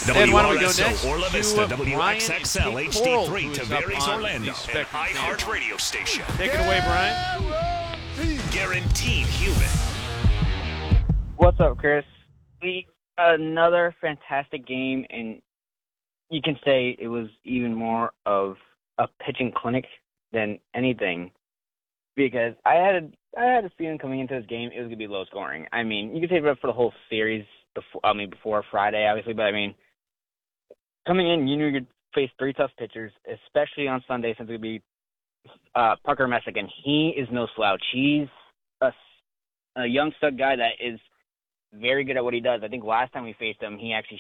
And why don't we go next WRSO Orla Vista, to WXXL Brian HD3, who's up Tavares, on Orlando, the an Spectrum iHeart Theater. radio station. Take it away, Brian. Guaranteed human. What's up, Chris? Another fantastic game, and you can say it was even more of a pitching clinic than anything, because I had a feeling coming into this game it was gonna be low scoring. I mean, you could say it for the whole series before Friday, obviously, but I mean, coming in, you knew you'd face three tough pitchers, especially on Sunday, since it would be Parker Messick, and he is no slouch. He's a young stud guy that is very good at what he does. I think last time we faced him, he actually